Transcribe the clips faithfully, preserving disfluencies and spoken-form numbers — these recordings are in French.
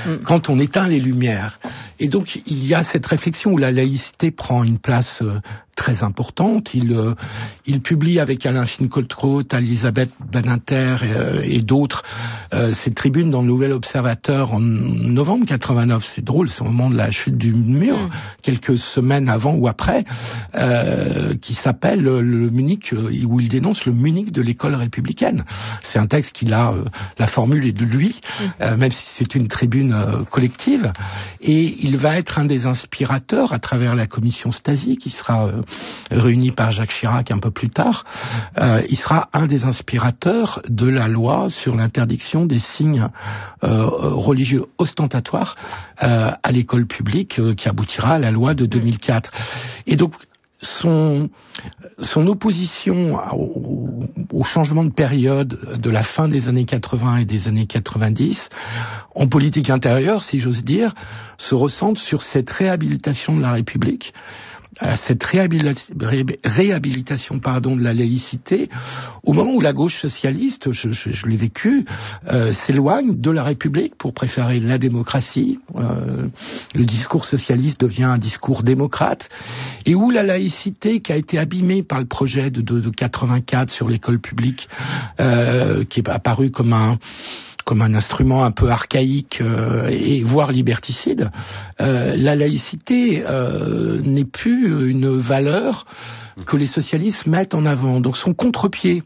mmh. quand on éteint les lumières. Et donc, il y a cette réflexion où la laïcité prend une place euh, très importante. Il, euh, il publie avec Alain Finkielkraut, Elisabeth Badinter et, euh, et d'autres euh, cette tribune dans le Nouvel Observateur en novembre quatre-vingt-neuf. C'est drôle, c'est au moment de la chute du mur, mmh. quelques semaines avant ou après, euh, qui s'appelle le Munich, où il dénonce le Munich de l'école républicaine. C'est un texte qu'il a, euh, la formule est de lui, mmh. euh, même si c'est une tribune euh, collective. Et il va être un des inspirateurs à travers la commission Stasi, qui sera euh, réunie par Jacques Chirac un peu plus tard. Euh, il sera un des inspirateurs de la loi sur l'interdiction des signes euh, religieux ostentatoires euh, à l'école publique, euh, qui aboutira à la loi de deux mille quatre. Et donc, son son opposition au, au changement de période de la fin des années quatre-vingts et des années quatre-vingt-dix, en politique intérieure, si j'ose dire, se ressent sur cette réhabilitation de la République, cette réhabilitation, réhabilitation pardon, de la laïcité, au moment où la gauche socialiste, je, je, je l'ai vécu, euh, s'éloigne de la République pour préférer la démocratie. Euh, le discours socialiste devient un discours démocrate, et où la laïcité, qui a été abîmée par le projet de, de, de quatre-vingt-quatre sur l'école publique, euh, qui est apparu comme un comme un instrument un peu archaïque euh, et voire liberticide, euh, la laïcité euh, n'est plus une valeur que les socialistes mettent en avant. Donc son contre-pied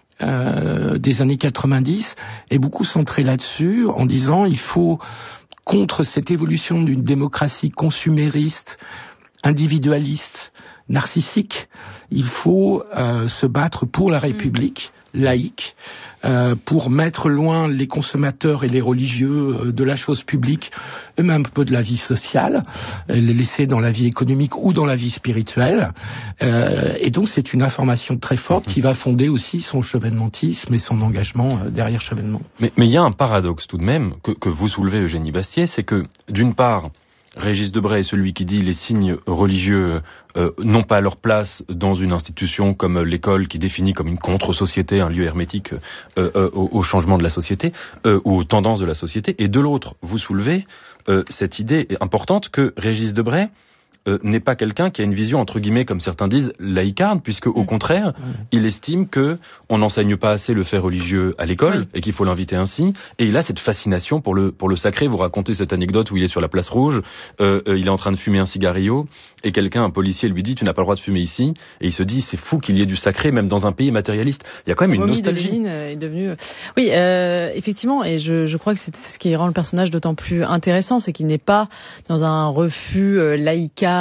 euh, des années quatre-vingt-dix est beaucoup centré là-dessus, en disant il faut, contre cette évolution d'une démocratie consumériste, individualiste, narcissique, il faut euh, se battre pour la République laïque, euh, pour mettre loin les consommateurs et les religieux euh, de la chose publique, et même un peu de la vie sociale, euh, les laisser dans la vie économique ou dans la vie spirituelle. Euh, et donc c'est une information très forte qui va fonder aussi son chevènementisme et son engagement euh, derrière Chevènement. Mais mais il y a un paradoxe tout de même que, que vous soulevez, Eugénie Bastier, c'est que d'une part, Régis Debray est celui qui dit les signes religieux euh, n'ont pas leur place dans une institution comme l'école, qui définit comme une contre-société, un lieu hermétique euh, euh, au, au changement de la société euh, ou aux tendances de la société. Et de l'autre, vous soulevez euh, cette idée importante que Régis Debray Euh, n'est pas quelqu'un qui a une vision, entre guillemets, comme certains disent, laïcarde, puisque au contraire, il estime que on n'enseigne pas assez le fait religieux à l'école, et qu'il faut l'inviter ainsi, et il a cette fascination pour le pour le sacré. Vous racontez cette anecdote où il est sur la place rouge, euh, euh, il est en train de fumer un cigarillo, et quelqu'un, un policier, lui dit tu n'as pas le droit de fumer ici, et il se dit c'est fou qu'il y ait du sacré même dans un pays matérialiste. Il y a quand même une nostalgie. Est devenu... Oui, euh, effectivement, et je, je crois que c'est ce qui rend le personnage d'autant plus intéressant, c'est qu'il n'est pas dans un refus euh, laïcard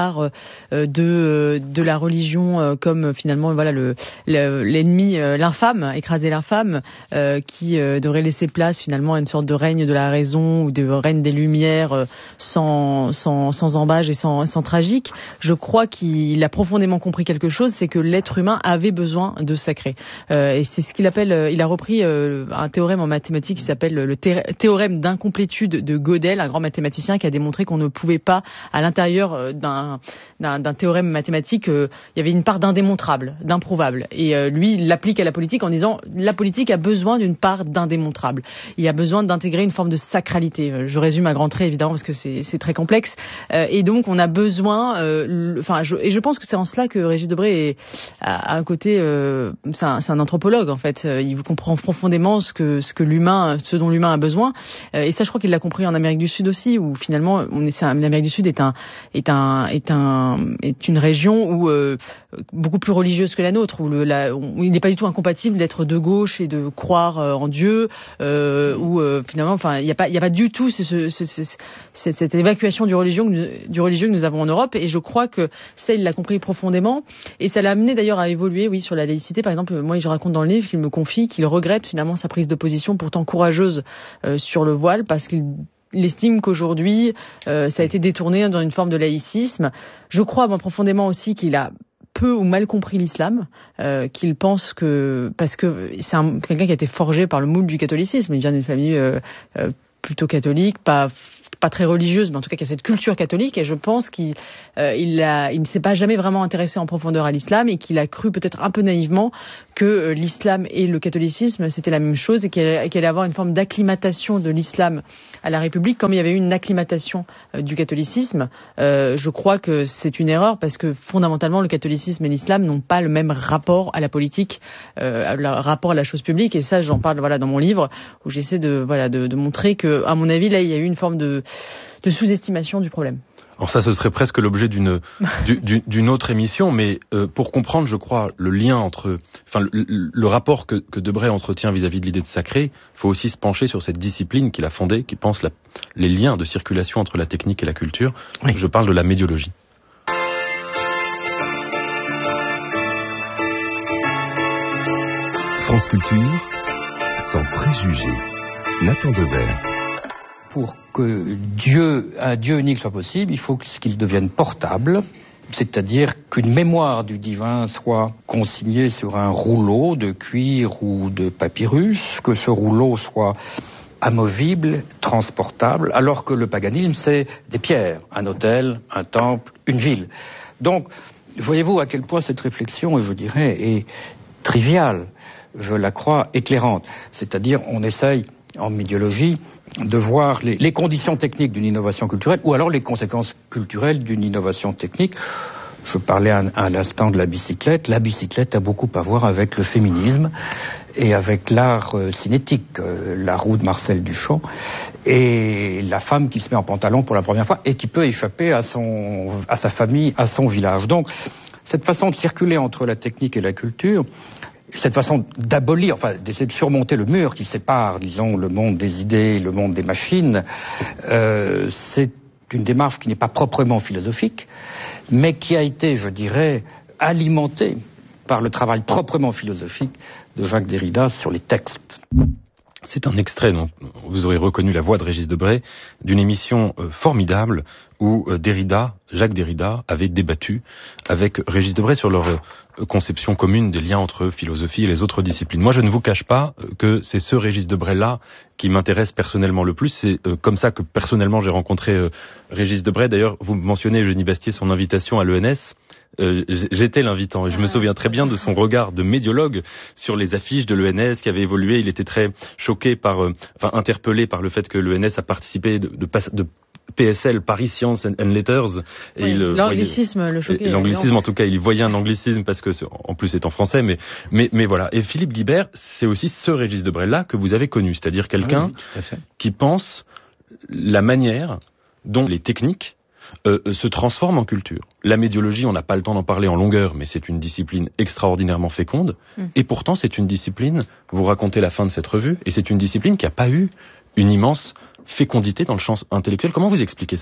de de la religion comme finalement voilà le, le l'ennemi, l'infâme, écraser l'infâme, euh, qui euh, devrait laisser place finalement à une sorte de règne de la raison ou de règne des lumières euh, sans sans sans embâge et sans sans tragique. Je crois qu'il a profondément compris quelque chose, c'est que l'être humain avait besoin de sacré. Euh, et c'est ce qu'il appelle, euh, il a repris euh, un théorème en mathématiques qui s'appelle le thé- théorème d'incomplétude de Gödel, un grand mathématicien qui a démontré qu'on ne pouvait pas, à l'intérieur d'un D'un, d'un théorème mathématique, euh, il y avait une part d'indémontrable, d'improuvable. Et euh, lui, il l'applique à la politique en disant la politique a besoin d'une part d'indémontrable. Il y a besoin d'intégrer une forme de sacralité. Je résume à grands traits, évidemment, parce que c'est, c'est très complexe. Euh, et donc, on a besoin... Enfin, euh, et je pense que c'est en cela que Régis Debray est, a, a un côté... Euh, c'est, un, c'est un anthropologue, en fait. Il comprend profondément ce que, ce que l'humain, ce dont l'humain a besoin. Euh, et ça, je crois qu'il l'a compris en Amérique du Sud aussi, où finalement, on est, l'Amérique du Sud est un... Est un est un est une région où euh, beaucoup plus religieuse que la nôtre, où, le, la, où il n'est pas du tout incompatible d'être de gauche et de croire euh, en Dieu, euh, où euh, finalement, enfin, il n'y a pas il y a pas du tout ce, ce, ce, ce, cette, cette évacuation du religieux que nous, du religieux que nous avons en Europe. Et je crois que ça, il l'a compris profondément, et ça l'a amené d'ailleurs à évoluer, oui, sur la laïcité. Par exemple, moi, je raconte dans le livre qu'il me confie qu'il regrette finalement sa prise de position pourtant courageuse euh, sur le voile, parce qu'il Il estime qu'aujourd'hui, euh, ça a été détourné dans une forme de laïcisme. Je crois moi, profondément aussi qu'il a peu ou mal compris l'islam, euh, qu'il pense que... Parce que c'est un, quelqu'un qui a été forgé par le moule du catholicisme. Il vient d'une famille euh, euh, plutôt catholique, pas pas très religieuse, mais en tout cas qui a cette culture catholique, et je pense qu'il euh, il, a, il ne s'est pas jamais vraiment intéressé en profondeur à l'islam, et qu'il a cru peut-être un peu naïvement que euh, l'islam et le catholicisme c'était la même chose, et qu'il allait, qu'il allait avoir une forme d'acclimatation de l'islam à la République, comme il y avait eu une acclimatation euh, du catholicisme. Euh, je crois que c'est une erreur, parce que fondamentalement le catholicisme et l'islam n'ont pas le même rapport à la politique, euh, le rapport à la chose publique, et ça j'en parle voilà dans mon livre, où j'essaie de voilà de, de montrer que, à mon avis, là il y a eu une forme de de sous-estimation du problème. Alors ça, ce serait presque l'objet d'une d'une, d'une autre émission, mais euh, pour comprendre, je crois, le lien entre, enfin, le, le rapport que, que Debray entretient vis-à-vis de l'idée de sacré, il faut aussi se pencher sur cette discipline qu'il a fondée, qui pense la, les liens de circulation entre la technique et la culture. Oui. Je parle de la médiologie. France Culture, sans préjugés. Nathan Dever. Pour que Dieu, un Dieu unique soit possible, il faut qu'il devienne portable, c'est-à-dire qu'une mémoire du divin soit consignée sur un rouleau de cuir ou de papyrus, que ce rouleau soit amovible, transportable, alors que le paganisme, c'est des pierres, un autel, un temple, une ville. Donc, voyez-vous à quel point cette réflexion, je dirais, est triviale, je la crois éclairante. C'est-à-dire, on essaye, en médiologie, de voir les, les conditions techniques d'une innovation culturelle, ou alors les conséquences culturelles d'une innovation technique. Je parlais à, à l'instant de la bicyclette. La bicyclette a beaucoup à voir avec le féminisme et avec l'art euh, cinétique, euh, la roue de Marcel Duchamp, et la femme qui se met en pantalon pour la première fois et qui peut échapper à, son, à sa famille, à son village. Donc, cette façon de circuler entre la technique et la culture, cette façon d'abolir, enfin d'essayer de surmonter le mur qui sépare, disons, le monde des idées et le monde des machines, euh, c'est une démarche qui n'est pas proprement philosophique, mais qui a été, je dirais, alimentée par le travail proprement philosophique de Jacques Derrida sur les textes. C'est un extrait, donc vous aurez reconnu la voix de Régis Debray, d'une émission euh, formidable où euh, Derrida, Jacques Derrida, avait débattu avec Régis Debray sur leur euh, conception commune des liens entre philosophie et les autres disciplines. Moi, je ne vous cache pas euh, que c'est ce Régis Debray-là qui m'intéresse personnellement le plus. C'est euh, comme ça que personnellement j'ai rencontré euh, Régis Debray. D'ailleurs, vous mentionnez, Eugénie Bastier, son invitation à l'E N S. Euh, j'étais l'invitant et je me souviens très bien de son regard de médiologue sur les affiches de l'E N S qui avait évolué. Il était très choqué par, euh, enfin interpellé par le fait que l'E N S a participé de, de, de P S L, Paris Science and Letters. Et oui, il, l'anglicisme voyait, le choquait. L'anglicisme, en tout cas, il voyait un anglicisme parce que, en plus, c'est en français, mais, mais, mais voilà. Et Philippe Guibert, c'est aussi ce Régis Debray-là que vous avez connu, c'est-à-dire quelqu'un oui, qui pense la manière dont les techniques Euh, se transforme en culture. La médiologie, on n'a pas le temps d'en parler en longueur, mais c'est une discipline extraordinairement féconde. Mmh. Et pourtant, c'est une discipline, vous racontez la fin de cette revue, et c'est une discipline qui n'a pas eu une immense fécondité dans le champ intellectuel. Comment vous expliquez ça ?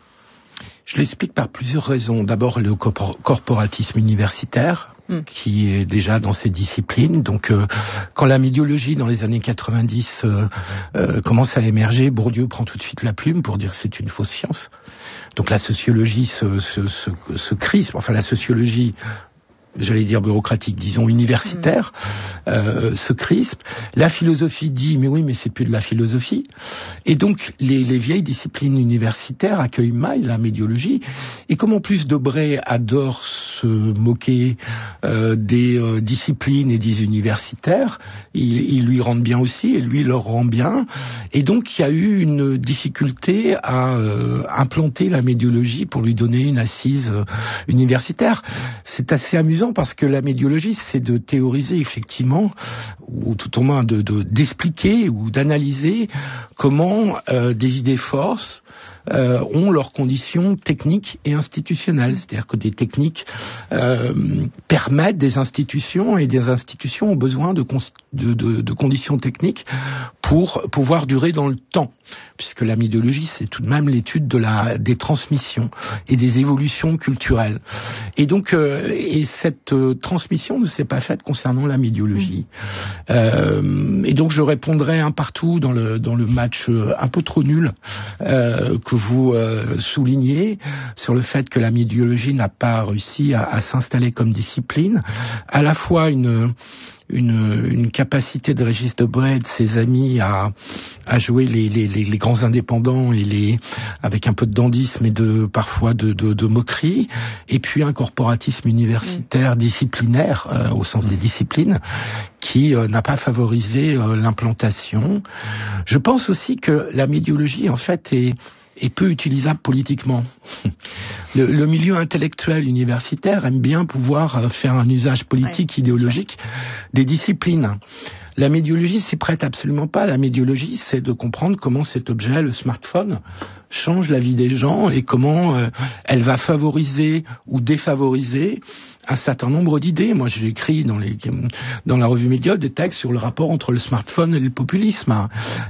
Je l'explique par plusieurs raisons. D'abord, le corporatisme universitaire, mmh. qui est déjà dans ces disciplines. Donc, euh, quand la médiologie, dans les années quatre-vingt-dix, euh, euh, commence à émerger, Bourdieu prend tout de suite la plume pour dire que c'est une fausse science. Donc, la sociologie se, se, se, se crispe. Enfin, la sociologie, j'allais dire bureaucratique, disons universitaire, mmh. euh, se crispe. La philosophie dit, mais oui, mais c'est plus de la philosophie. Et donc, les, les vieilles disciplines universitaires accueillent mal la médiologie. Et comme en plus Debray adore se moquer euh, des euh, disciplines et des universitaires, il, il lui rend bien aussi, et lui leur rend bien. Et donc, il y a eu une difficulté à euh, implanter la médiologie pour lui donner une assise euh, universitaire. C'est assez amusant, parce que la médiologie, c'est de théoriser effectivement, ou tout au moins de, de d'expliquer ou d'analyser comment euh, des idées forces euh, ont leurs conditions techniques et institutionnelles. C'est-à-dire que des techniques euh, permettent des institutions, et des institutions ont besoin de, de, de, de conditions techniques pour pouvoir durer dans le temps. Puisque la médiologie, c'est tout de même l'étude de la, des transmissions et des évolutions culturelles. Et donc, euh, et cette euh, transmission ne s'est pas faite concernant la médiologie. Euh, et donc, je répondrai un partout dans le dans le match euh, un peu trop nul euh, que vous euh, soulignez sur le fait que la médiologie n'a pas réussi à, à s'installer comme discipline. À la fois une une, une capacité de Régis Debray et de ses amis à, à jouer les, les, les, les grands indépendants et les, avec un peu de dandysme et de, parfois de, de, de moquerie, et puis un corporatisme universitaire disciplinaire, euh, au sens des disciplines, qui euh, n'a pas favorisé euh, l'implantation. Je pense aussi que la médiologie, en fait, est et peu utilisable politiquement. Le, le milieu intellectuel universitaire aime bien pouvoir faire un usage politique, ouais. idéologique des disciplines. La médiologie s'y prête absolument pas. La médiologie, c'est de comprendre comment cet objet, le smartphone, change la vie des gens et comment euh, elle va favoriser ou défavoriser un certain nombre d'idées. Moi, j'ai écrit dans, les, dans la revue Médiol des textes sur le rapport entre le smartphone et le populisme.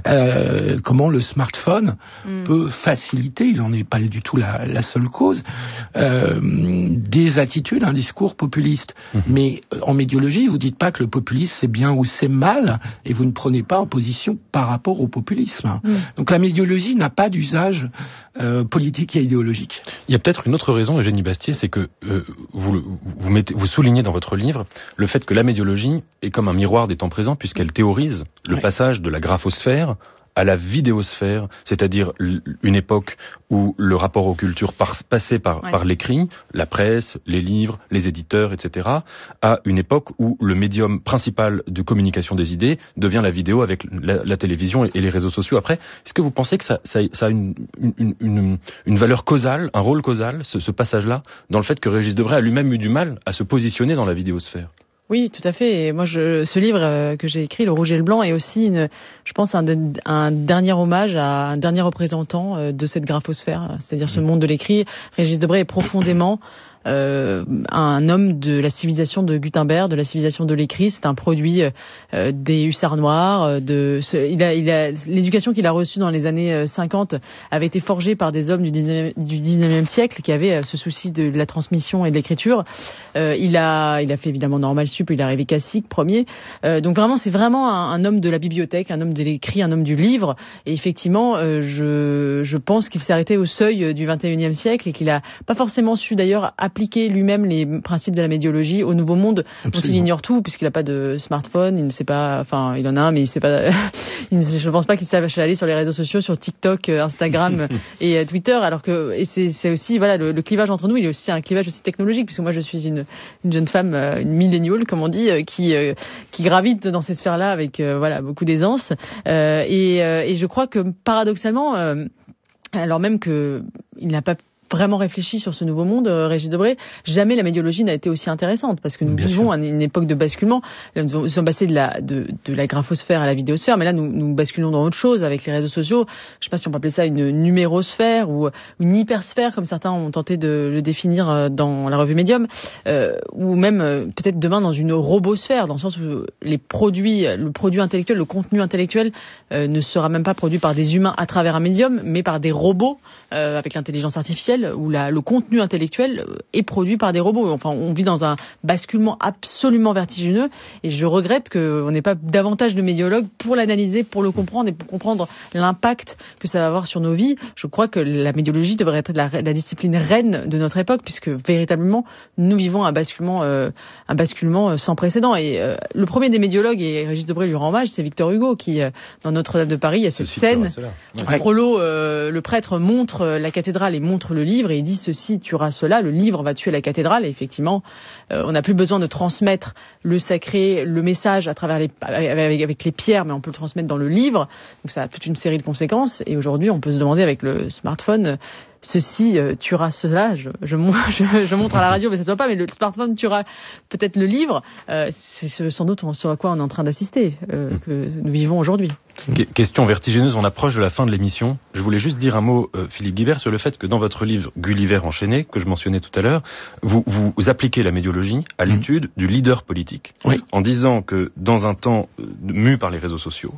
Euh, comment le smartphone mm. peut faciliter, il n'en est pas du tout la, la seule cause, euh, des attitudes, un discours populiste. Mm-hmm. Mais en médiologie, vous dites pas que le populisme c'est bien ou c'est mal, et vous ne prenez pas en position par rapport au populisme. Mm. Donc la médiologie n'a pas d'usage euh, politique et idéologique. Il y a peut-être une autre raison, Eugénie Bastier, c'est que euh, vous, vous, mettez, vous soulignez dans votre livre le fait que la médiologie est comme un miroir des temps présents, puisqu'elle théorise le ouais. passage de la graphosphère à la vidéosphère, c'est-à-dire une époque où le rapport aux cultures passait par, ouais. par l'écrit, la presse, les livres, les éditeurs, et cetera, à une époque où le médium principal de communication des idées devient la vidéo avec la, la télévision et les réseaux sociaux. Après, est-ce que vous pensez que ça, ça, ça a une, une, une, une valeur causale, un rôle causal, ce, ce passage-là, dans le fait que Régis Debray a lui-même eu du mal à se positionner dans la vidéosphère ? Oui, tout à fait. Et moi, je, ce livre euh, que j'ai écrit, Le Rouge et le Blanc, est aussi, une, je pense, un, un dernier hommage à un dernier représentant euh, de cette graphosphère, c'est-à-dire ce monde de l'écrit. Régis Debray est profondément euh, un homme de la civilisation de Gutenberg, de la civilisation de l'écrit. C'est un produit euh, des hussards noirs. De, ce, il a, il a, l'éducation qu'il a reçue dans les années cinquante avait été forgée par des hommes du dix-neuvième siècle qui avaient ce souci de la transmission et de l'écriture. Euh, il a, il a fait évidemment Normal Sup, il est arrivé classique, premier. Euh, donc vraiment, c'est vraiment un, un homme de la bibliothèque, un homme de l'écrit, un homme du livre. Et effectivement, euh, je, je pense qu'il s'est arrêté au seuil du vingt et unième siècle et qu'il a pas forcément su d'ailleurs appliquer lui-même les principes de la médiologie au nouveau monde. Absolument. Dont il ignore tout puisqu'il n'a pas de smartphone, il ne sait pas, enfin il en a un mais il sait pas, il ne, je pense pas qu'il sache aller sur les réseaux sociaux, sur TikTok, Instagram et Twitter. Alors que et c'est, c'est aussi voilà le, le clivage entre nous, il est aussi un clivage aussi technologique puisque moi je suis une, une jeune femme, une milléniale comme on dit, qui qui gravite dans cette sphère-là avec voilà beaucoup d'aisance euh, et, et je crois que paradoxalement, euh, alors même que il n'a pas vraiment réfléchi sur ce nouveau monde, euh, Régis Debray, jamais la médiologie n'a été aussi intéressante parce que nous Bien vivons à une époque de basculement. Là, nous sommes passés de la, de, de la graphosphère à la vidéosphère, mais là nous, nous basculons dans autre chose avec les réseaux sociaux. Je ne sais pas si on peut appeler ça une numérosphère ou une hypersphère comme certains ont tenté de le définir dans la revue Medium, euh, ou même euh, peut-être demain dans une robosphère, dans le sens où les produits, le produit intellectuel, le contenu intellectuel euh, ne sera même pas produit par des humains à travers un médium, mais par des robots euh, avec l'intelligence artificielle, où la, le contenu intellectuel est produit par des robots. Enfin, on vit dans un basculement absolument vertigineux et je regrette qu'on n'ait pas davantage de médiologues pour l'analyser, pour le comprendre et pour comprendre l'impact que ça va avoir sur nos vies. Je crois que la médiologie devrait être la, la discipline reine de notre époque puisque véritablement nous vivons un basculement, euh, un basculement sans précédent. Et euh, le premier des médiologues, et Régis Debray lui rend hommage, c'est Victor Hugo qui, euh, dans Notre-Dame de Paris, il y a cette scène où Frollo, euh, le prêtre, montre la cathédrale et montre le livre et il dit ceci tuera cela, le livre va tuer la cathédrale. Et effectivement, euh, on n'a plus besoin de transmettre le sacré, le message à travers les, avec, avec les pierres, mais on peut le transmettre dans le livre. Donc ça a toute une série de conséquences. Et aujourd'hui, on peut se demander avec le smartphone, ceci euh, tuera cela. Je, je, je, je montre à la radio, mais ça ne se voit pas, mais le smartphone tuera peut-être le livre. Euh, c'est sans doute ce à quoi on est en train d'assister, euh, que nous vivons aujourd'hui. Question vertigineuse, on approche de la fin de l'émission. Je voulais juste dire un mot, euh, Philippe Guibert, sur le fait que dans votre livre Gulliver enchaîné, que je mentionnais tout à l'heure, vous, vous, vous appliquez la médiologie à l'étude mmh. du leader politique, oui. en disant que dans un temps euh, mu par les réseaux sociaux,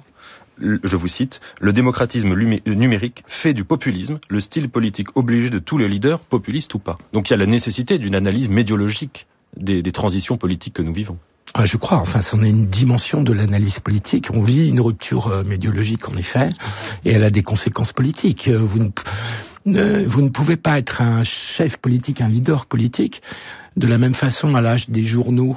je vous cite, le démocratisme numérique fait du populisme le style politique obligé de tous les leaders, populistes ou pas. Donc il y a la nécessité d'une analyse médiologique des, des transitions politiques que nous vivons. Ah, je crois, enfin, c'en est une dimension de l'analyse politique. On vit une rupture euh, médiologique, en effet, et elle a des conséquences politiques. Euh, vous, ne, euh, vous ne pouvez pas être un chef politique, un leader politique, de la même façon à l'âge des journaux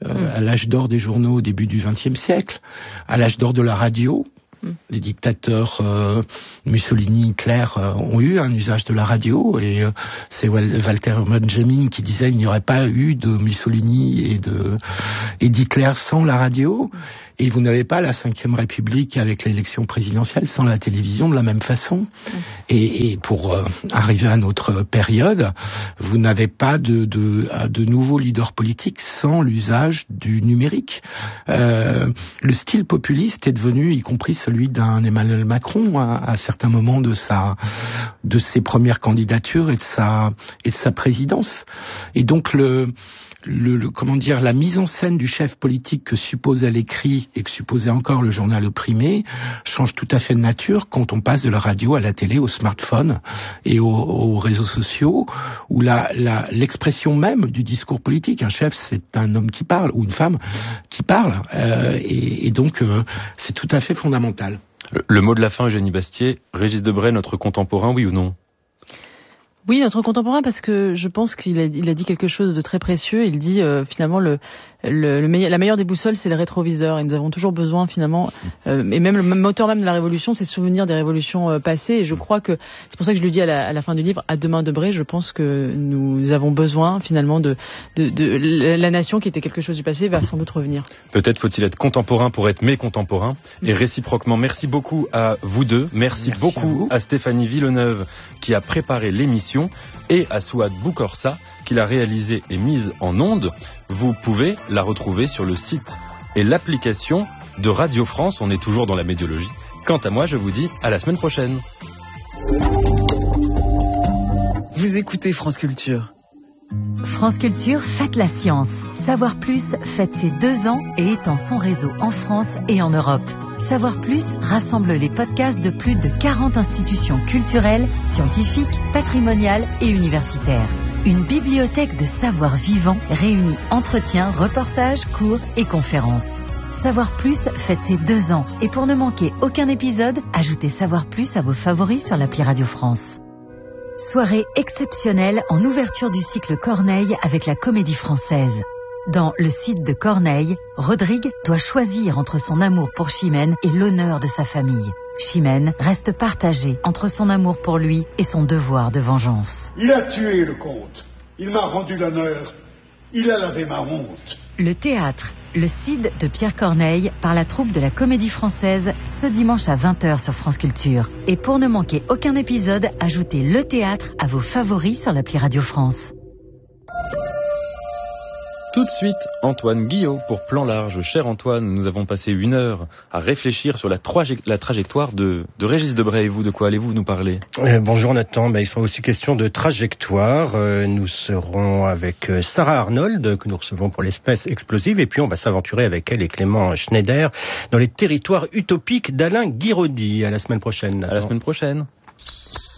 euh, mmh. à l'âge d'or des journaux au début du vingtième siècle, à l'âge d'or de la radio. Les dictateurs euh, Mussolini, Hitler euh, ont eu un usage de la radio et euh, c'est Walter Benjamin qui disait il n'y aurait pas eu de Mussolini et de et d'Hitler sans la radio. Et vous n'avez pas la cinquième République avec l'élection présidentielle sans la télévision de la même façon. Et, et pour euh, arriver à notre période, vous n'avez pas de, de, de nouveaux leaders politiques sans l'usage du numérique. Euh, le style populiste est devenu, y compris celui d'un Emmanuel Macron, à, à certains moments de sa, de ses premières candidatures et de sa, et de sa présidence. Et donc le Le, le, comment dire, la mise en scène du chef politique que supposait l'écrit et que supposait encore le journal opprimé change tout à fait de nature quand on passe de la radio à la télé, au smartphone et aux, aux réseaux sociaux, où la, la, l'expression même du discours politique, un chef c'est un homme qui parle ou une femme qui parle, euh, et, et donc euh, c'est tout à fait fondamental. Le, le mot de la fin, Eugénie Bastier, Régis Debray, notre contemporain, oui ou non ? Oui, notre contemporain, parce que je pense qu'il a, il a dit quelque chose de très précieux. Il dit euh, finalement le, le, le meilleur, la meilleure des boussoles, c'est le rétroviseur. Et nous avons toujours besoin finalement, euh, et même le moteur même de la révolution, c'est souvenir des révolutions euh, passées. Et je crois que c'est pour ça que je le dis à la, à la fin du livre, à demain Debray. Je pense que nous avons besoin finalement de, de, de, de la nation qui était quelque chose du passé va sans doute revenir. Peut-être faut-il être contemporain pour être mes contemporains. Et réciproquement, merci beaucoup à vous deux. Merci, merci beaucoup à, à Stéphanie Villeneuve qui a préparé l'émission. Et à Souad Boukorsa, qui l'a réalisée et mise en onde. Vous pouvez la retrouver sur le site et l'application de Radio France. On est toujours dans la médiologie. Quant à moi, je vous dis à la semaine prochaine. Vous écoutez France Culture. France Culture fête la science. Savoir Plus fête ses deux ans et étend son réseau en France et en Europe. Savoir Plus rassemble les podcasts de plus de quarante institutions culturelles, scientifiques, patrimoniales et universitaires. Une bibliothèque de savoir vivant réunit entretiens, reportages, cours et conférences. Savoir Plus fête ses deux ans et pour ne manquer aucun épisode, ajoutez Savoir Plus à vos favoris sur l'appli Radio France. Soirée exceptionnelle en ouverture du cycle Corneille avec la Comédie Française. Dans le site de Corneille, Rodrigue doit choisir entre son amour pour Chimène et l'honneur de sa famille. Chimène reste partagée entre son amour pour lui et son devoir de vengeance. Il a tué le comte. Il m'a rendu l'honneur. Il a lavé ma honte. Le théâtre, le Cid de Pierre Corneille par la troupe de la Comédie Française ce dimanche à vingt heures sur France Culture. Et pour ne manquer aucun épisode, ajoutez le théâtre à vos favoris sur l'appli Radio France. Tout de suite, Antoine Guillot pour Plan Large. Cher Antoine, nous avons passé une heure à réfléchir sur la, troje- la trajectoire de, de Régis Debray. Et vous, de quoi allez-vous nous parler ? euh, Bonjour Nathan, ben, il sera aussi question de trajectoire. Euh, nous serons avec euh, Sarah Arnold, que nous recevons pour l'espèce explosive. Et puis on va s'aventurer avec elle et Clément Schneider dans les territoires utopiques d'Alain Guiraudy. À la semaine prochaine, Nathan. À la semaine prochaine.